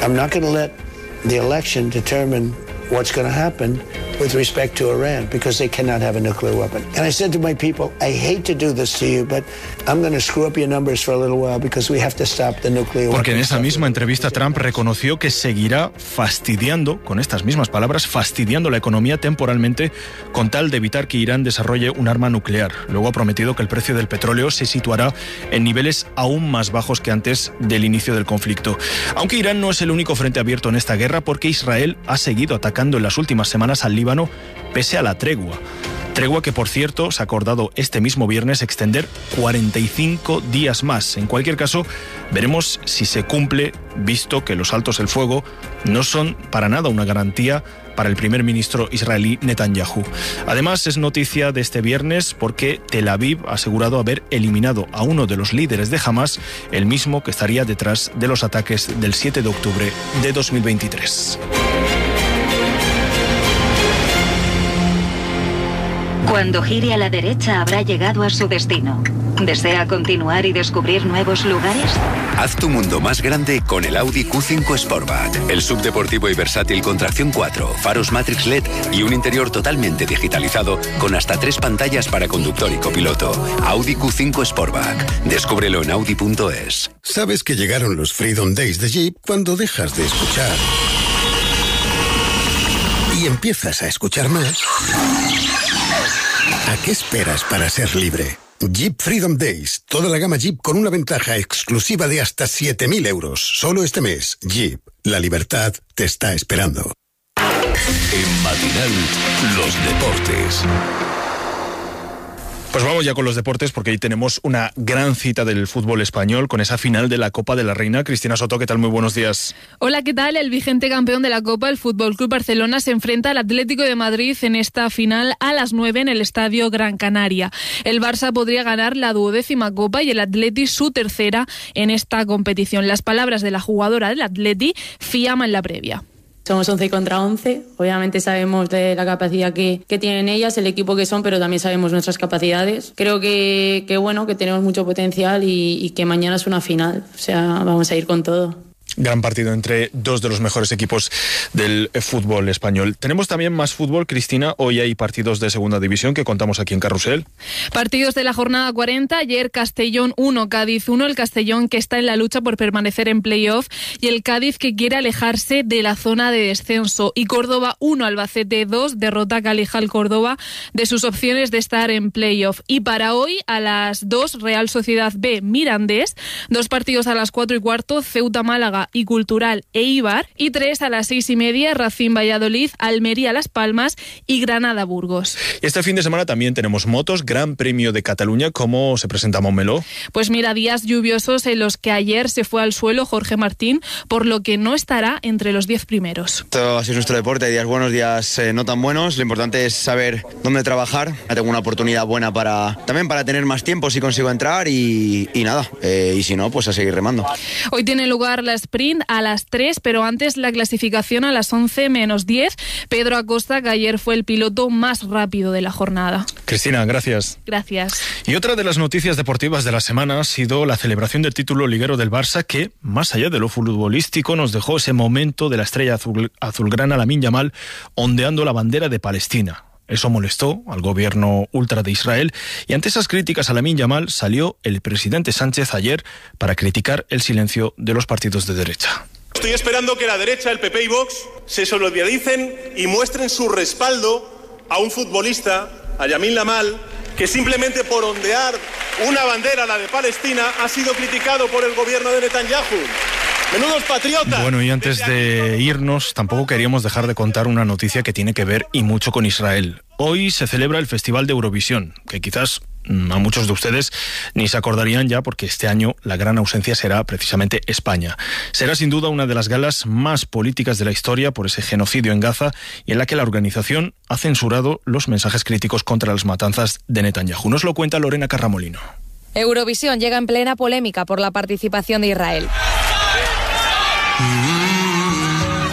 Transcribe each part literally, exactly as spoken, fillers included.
I'm not going to let the election determine what's going to happen with respect to Iran, because they cannot have a nuclear weapon. And I said to my people, I hate to do this to you, but I'm going to screw up your numbers for a little while because we have to stop the nuclear weapon. Porque en esa misma entrevista Trump reconoció que seguirá fastidiando, con estas mismas palabras, fastidiando la economía temporalmente con tal de evitar que Irán desarrolle un arma nuclear. Luego ha prometido que el precio del petróleo se situará en niveles aún más bajos que antes del inicio del conflicto. Aunque Irán no es el único frente abierto en esta guerra, porque Israel ha seguido atacando en las últimas semanas al Líbano pese a la tregua. Tregua que, por cierto, se ha acordado este mismo viernes extender cuarenta y cinco días más. En cualquier caso, veremos si se cumple, visto que los altos el fuego no son para nada una garantía para el primer ministro israelí Netanyahu. Además, es noticia de este viernes porque Tel Aviv ha asegurado haber eliminado a uno de los líderes de Hamás, el mismo que estaría detrás de los ataques del siete de octubre de dos mil veintitrés. Cuando gire a la derecha habrá llegado a su destino. ¿Desea continuar y descubrir nuevos lugares? Haz tu mundo más grande con el Audi Q cinco Sportback. El subdeportivo y versátil con tracción cuatro, faros Matrix L E D y un interior totalmente digitalizado con hasta tres pantallas para conductor y copiloto. Audi Q cinco Sportback. Descúbrelo en audi punto es. Sabes que llegaron los Freedom Days de Jeep cuando dejas de escuchar y empiezas a escuchar más. ¿A qué esperas para ser libre? Jeep Freedom Days. Toda la gama Jeep con una ventaja exclusiva de hasta siete mil euros. Solo este mes. Jeep. La libertad te está esperando. En Matinal, los deportes. Pues vamos ya con los deportes, porque hoy tenemos una gran cita del fútbol español con esa final de la Copa de la Reina. Cristina Soto, ¿qué tal? Muy buenos días. Hola, ¿qué tal? El vigente campeón de la Copa, el F C Barcelona, se enfrenta al Atlético de Madrid en esta final a las nueve en el Estadio Gran Canaria. El Barça podría ganar la duodécima Copa y el Atleti su tercera en esta competición. Las palabras de la jugadora del Atleti, Fiamma, en la previa. Somos once contra once, obviamente sabemos de la capacidad que, que tienen ellas, el equipo que son, pero también sabemos nuestras capacidades. Creo que, que bueno, que tenemos mucho potencial y, y que mañana es una final, o sea, vamos a ir con todo. Gran partido entre dos de los mejores equipos del fútbol español. Tenemos también más fútbol, Cristina. Hoy hay partidos de segunda división que contamos aquí en Carrusel. Partidos de la jornada cuarenta. Ayer Castellón uno, Cádiz uno. El Castellón que está en la lucha por permanecer en playoff y el Cádiz que quiere alejarse de la zona de descenso. Y Córdoba uno, Albacete dos. Derrota que aleja al Córdoba de sus opciones de estar en playoff. Y para hoy a las dos, Real Sociedad B, Mirandés. Dos partidos a las cuatro y cuarto, Ceuta Málaga y Cultural e Eibar, y tres a las seis y media, Racing Valladolid, Almería Las Palmas y Granada Burgos. Y este fin de semana también tenemos motos, Gran Premio de Cataluña. ¿Cómo se presenta Montmeló? Pues mira, días lluviosos en los que ayer se fue al suelo Jorge Martín, por lo que no estará entre los diez primeros. Esto así es nuestro deporte, días buenos, días eh, no tan buenos. Lo importante es saber dónde trabajar. Tengo una oportunidad buena para también para tener más tiempo si consigo entrar y, y nada, eh, y si no, pues a seguir remando. Hoy tiene lugar la sprint a las tres, pero antes la clasificación a las once menos diez. Pedro Acosta, que ayer fue el piloto más rápido de la jornada. Cristina, gracias. Gracias. Y otra de las noticias deportivas de la semana ha sido la celebración del título liguero del Barça, que, más allá de lo futbolístico, nos dejó ese momento de la estrella azul, azulgrana Lamine Yamal ondeando la bandera de Palestina. Eso molestó al gobierno ultra de Israel y ante esas críticas a Lamine Yamal salió el presidente Sánchez ayer para criticar el silencio de los partidos de derecha. Estoy esperando que la derecha, el P P y Vox, se solidaricen y muestren su respaldo a un futbolista, a Lamine Yamal, que simplemente por ondear una bandera, la de Palestina, ha sido criticado por el gobierno de Netanyahu. ¡Menudos patriotas! Bueno, y antes de irnos, tampoco queríamos dejar de contar una noticia que tiene que ver y mucho con Israel. Hoy se celebra el Festival de Eurovisión, que quizás a muchos de ustedes ni se acordarían ya, porque este año la gran ausencia será precisamente España. Será sin duda una de las galas más políticas de la historia por ese genocidio en Gaza y en la que la organización ha censurado los mensajes críticos contra las matanzas de Netanyahu. Nos lo cuenta Lorena Carramolino. Eurovisión llega en plena polémica por la participación de Israel.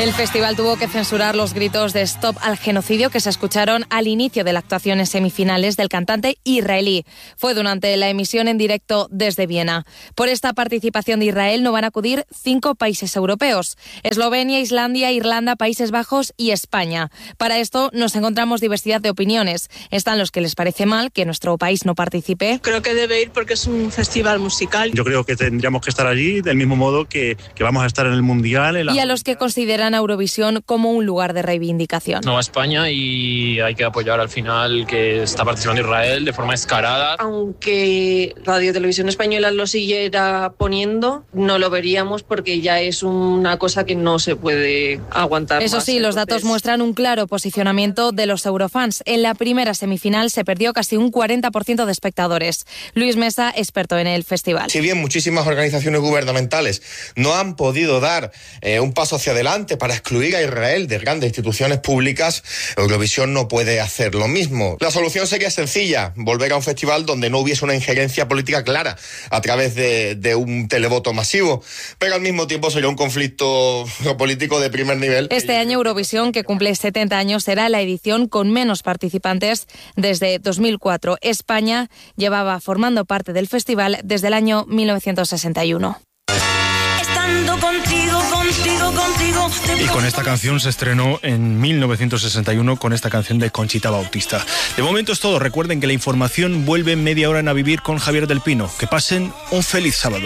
El festival tuvo que censurar los gritos de stop al genocidio que se escucharon al inicio de la actuación en semifinales del cantante israelí. Fue durante la emisión en directo desde Viena. Por esta participación de Israel no van a acudir cinco países europeos: Eslovenia, Islandia, Irlanda, Países Bajos y España. Para esto nos encontramos diversidad de opiniones. Están los que les parece mal que nuestro país no participe. Creo que debe ir porque es un festival musical. Yo creo que tendríamos que estar allí del mismo modo que, que vamos a estar en el Mundial. En la... Y a los que consideran a Eurovisión como un lugar de reivindicación. No a España y hay que apoyar al final que está participando Israel de forma descarada. Aunque Radio Televisión Española lo siguiera poniendo, no lo veríamos porque ya es una cosa que no se puede aguantar. Eso más. sí, los Entonces... datos muestran un claro posicionamiento de los eurofans. En la primera semifinal se perdió casi un cuarenta por ciento de espectadores. Luis Mesa, experto en el festival. Si bien muchísimas organizaciones gubernamentales no han podido dar eh, un paso hacia adelante para excluir a Israel de grandes instituciones públicas, Eurovisión no puede hacer lo mismo. La solución sería sencilla: volver a un festival donde no hubiese una injerencia política clara a través de, de un televoto masivo, pero al mismo tiempo sería un conflicto político de primer nivel. Este año Eurovisión, que cumple setenta años, será la edición con menos participantes desde dos mil cuatro. España llevaba formando parte del festival desde el año mil novecientos sesenta y uno. Estando contigo, contigo, contigo. Y con esta canción se estrenó en mil novecientos sesenta y uno con esta canción de Conchita Bautista. De momento es todo. Recuerden que la información vuelve en media hora en A Vivir con Javier del Pino. Que pasen un feliz sábado.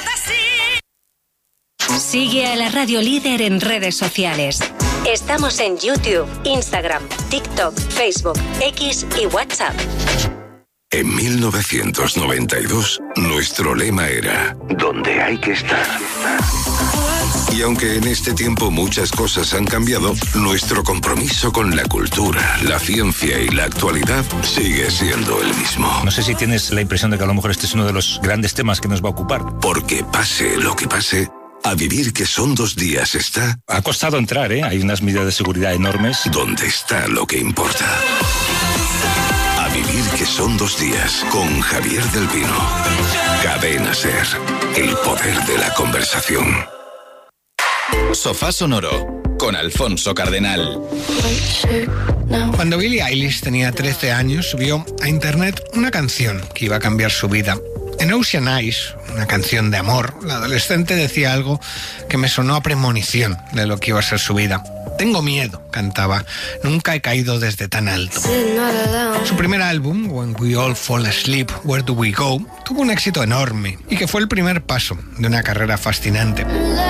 Sigue a la Radio Líder en redes sociales. Estamos en YouTube, Instagram, TikTok, Facebook, X y WhatsApp. En mil novecientos noventa y dos, nuestro lema era «Donde hay que estar». Y aunque en este tiempo muchas cosas han cambiado, nuestro compromiso con la cultura, la ciencia y la actualidad sigue siendo el mismo. No sé si tienes la impresión de que a lo mejor este es uno de los grandes temas que nos va a ocupar. Porque pase lo que pase, A Vivir que son dos días está... Ha costado entrar, ¿eh? Hay unas medidas de seguridad enormes. Donde está lo que importa. A Vivir que son dos días con Javier del Pino. Cadena SER, el poder de la conversación. Sofá Sonoro con Alfonso Cardenal. Cuando Billie Eilish tenía trece años, subió a internet una canción que iba a cambiar su vida. En Ocean Eyes, una canción de amor, la adolescente decía algo que me sonó a premonición de lo que iba a ser su vida. Tengo miedo, cantaba. Nunca he caído desde tan alto. Su primer álbum, When We All Fall Asleep, Where Do We Go, tuvo un éxito enorme y que fue el primer paso de una carrera fascinante.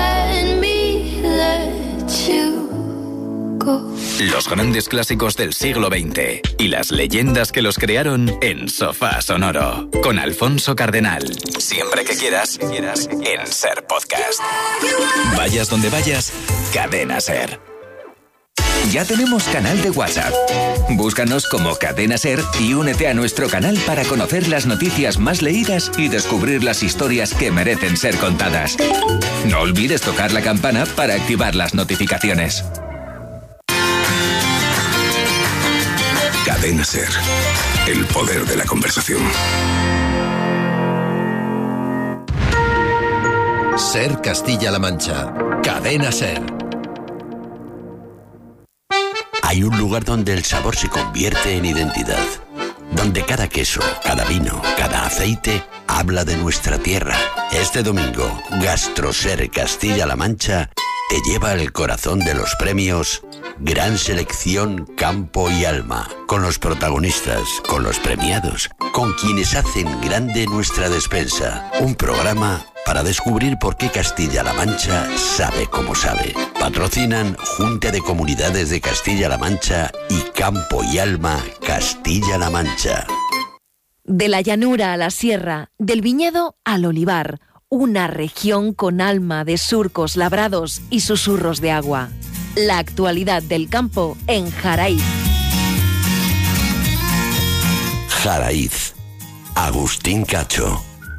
Los grandes clásicos del siglo veinte y las leyendas que los crearon en Sofá Sonoro con Alfonso Cardenal. Siempre que quieras, en SER Podcast. Vayas donde vayas, Cadena SER. Ya tenemos canal de WhatsApp. Búscanos como Cadena SER y únete a nuestro canal para conocer las noticias más leídas y descubrir las historias que merecen ser contadas. No olvides tocar la campana para activar las notificaciones. Cadena SER, el poder de la conversación. SER Castilla-La Mancha, Cadena SER. Hay un lugar donde el sabor se convierte en identidad, donde cada queso, cada vino, cada aceite habla de nuestra tierra. Este domingo, GastroSER Castilla-La Mancha te lleva al corazón de los premios Gran Selección Campo y Alma, con los protagonistas, con los premiados, con quienes hacen grande nuestra despensa. Un programa para descubrir por qué Castilla-La Mancha sabe como sabe. Patrocinan Junta de Comunidades de Castilla-La Mancha y Campo y Alma Castilla-La Mancha. De la llanura a la sierra, del viñedo al olivar, una región con alma de surcos labrados y susurros de agua. La actualidad del campo en Jaraíz. Jaraíz. Agustín Cacho.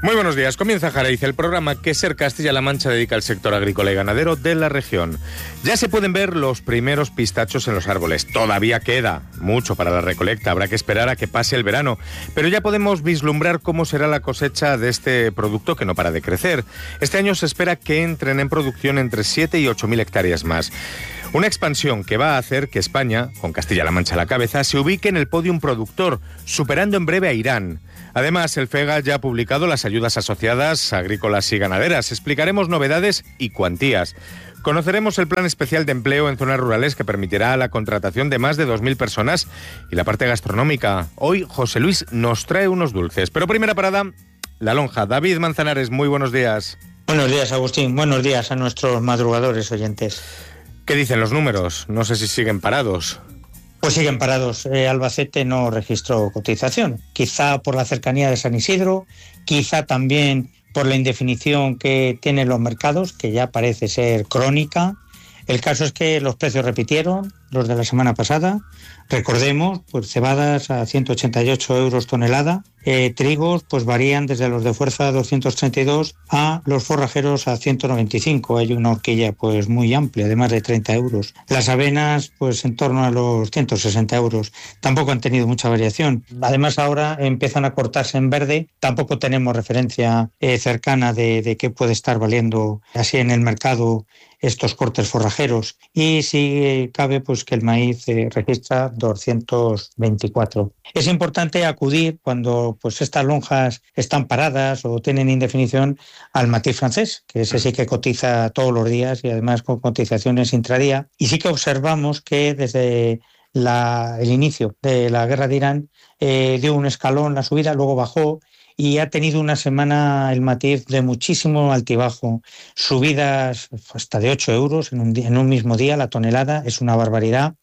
Muy buenos días. Comienza Jaraiz, el programa que Ser Castilla-La Mancha dedica al sector agrícola y ganadero de la región. Ya se pueden ver los primeros pistachos en los árboles. Todavía queda mucho para la recolecta. Habrá que esperar a que pase el verano. Pero ya podemos vislumbrar cómo será la cosecha de este producto que no para de crecer. Este año se espera que entren en producción entre siete y ocho mil hectáreas más. Una expansión que va a hacer que España, con Castilla-La Mancha a la cabeza, se ubique en el podium productor, superando en breve a Irán. Además, el FEGA ya ha publicado las ayudas asociadas agrícolas y ganaderas. Explicaremos novedades y cuantías. Conoceremos el plan especial de empleo en zonas rurales que permitirá la contratación de más de dos mil personas y la parte gastronómica. Hoy José Luis nos trae unos dulces. Pero primera parada, La Lonja. David Manzanares, muy buenos días. Buenos días, Agustín. Buenos días a nuestros madrugadores oyentes. ¿Qué dicen los números? No sé si siguen parados. Pues siguen parados. Eh, Albacete no registró cotización. Quizá por la cercanía de San Isidro, quizá también por la indefinición que tienen los mercados, que ya parece ser crónica. El caso es que los precios repitieron, los de la semana pasada. Recordemos, pues cebadas a ciento ochenta y ocho euros tonelada, eh, trigos pues varían desde los de fuerza doscientos treinta y dos a los forrajeros a ciento noventa y cinco. Hay una horquilla pues muy amplia, de más de treinta euros. Las avenas pues en torno a los ciento sesenta euros. Tampoco han tenido mucha variación. Además ahora empiezan a cortarse en verde. Tampoco tenemos referencia eh, cercana de, de qué puede estar valiendo así en el mercado estos cortes forrajeros. Y si cabe pues que el maíz eh, registra doscientos veinticuatro. Es importante acudir cuando pues estas lonjas están paradas o tienen indefinición al matiz francés, que ese sí que cotiza todos los días y además con cotizaciones intradía. Y sí que observamos que desde la, el inicio de la guerra de Irán eh, dio un escalón la subida, luego bajó y ha tenido una semana el matiz de muchísimo altibajo. Subidas hasta de ocho euros en un, día, en un mismo día, la tonelada, es una barbaridad.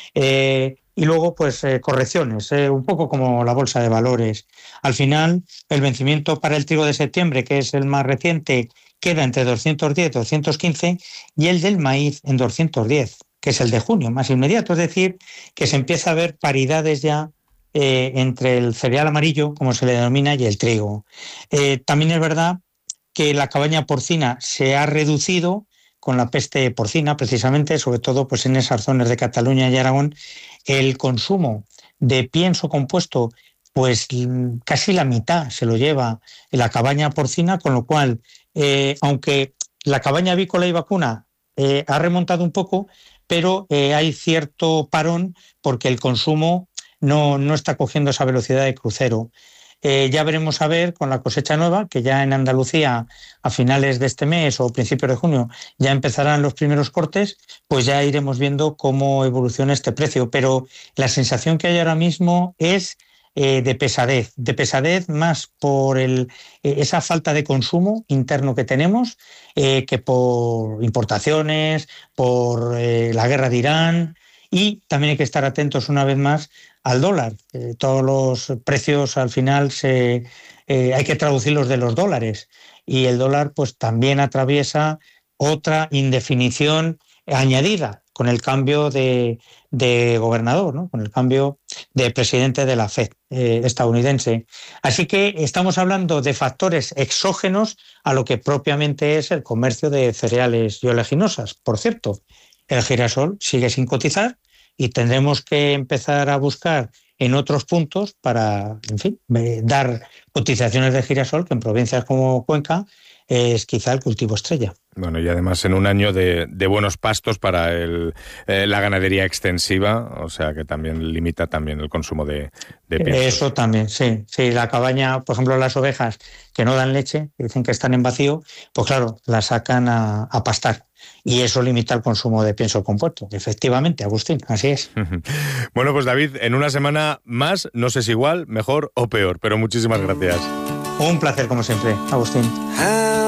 Eh, y luego, pues, eh, correcciones, eh, un poco como la bolsa de valores. Al final, el vencimiento para el trigo de septiembre, que es el más reciente, queda entre doscientos diez y doscientos quince, y el del maíz en doscientos diez, que es el de junio, más inmediato. Es decir, que se empieza a ver paridades ya Eh, entre el cereal amarillo, como se le denomina, y el trigo. Eh, también es verdad que la cabaña porcina se ha reducido con la peste porcina, precisamente, sobre todo pues en esas zonas de Cataluña y Aragón. El consumo de pienso compuesto, pues casi la mitad se lo lleva la cabaña porcina, con lo cual, eh, aunque la cabaña avícola y vacuna eh, ha remontado un poco, pero eh, hay cierto parón porque el consumo No, no está cogiendo esa velocidad de crucero. Eh, ya veremos a ver con la cosecha nueva, que ya en Andalucía a finales de este mes o principios de junio ya empezarán los primeros cortes, pues ya iremos viendo cómo evoluciona este precio. Pero la sensación que hay ahora mismo es eh, de pesadez, de pesadez más por el, eh, esa falta de consumo interno que tenemos, eh, que por importaciones, por eh, la guerra de Irán. Y también hay que estar atentos una vez más al dólar. Eh, todos los precios al final se, eh, hay que traducirlos de los dólares y el dólar pues también atraviesa otra indefinición añadida con el cambio de, de gobernador, ¿no? Con el cambio de presidente de la Fed eh, estadounidense. Así que estamos hablando de factores exógenos a lo que propiamente es el comercio de cereales y oleaginosas. Por cierto, el girasol sigue sin cotizar y tendremos que empezar a buscar en otros puntos para, en fin, dar cotizaciones de girasol, que en provincias como Cuenca es quizá el cultivo estrella. Bueno, y además en un año de, de buenos pastos para el, eh, la ganadería extensiva, o sea que también limita también el consumo de, de piensos. Eso también, sí. Sí, la cabaña, por ejemplo, las ovejas que no dan leche, que dicen que están en vacío, pues claro, las sacan a, a pastar. Y eso limita el consumo de pienso compuesto. Efectivamente, Agustín, así es. Bueno, pues David, en una semana más, no sé si igual, mejor o peor, pero muchísimas gracias. Un placer como siempre, Agustín.